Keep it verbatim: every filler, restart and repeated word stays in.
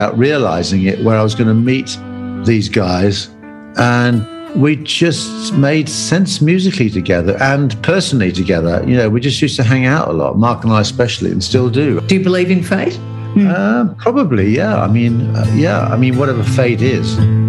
without realizing it, where I was going to meet these guys, and we just made sense musically together and personally together. You know, we just used to hang out a lot, Mark and I especially, and still do. Do you believe in fate? Uh, probably, yeah. I mean, uh, yeah. I mean, whatever fate is.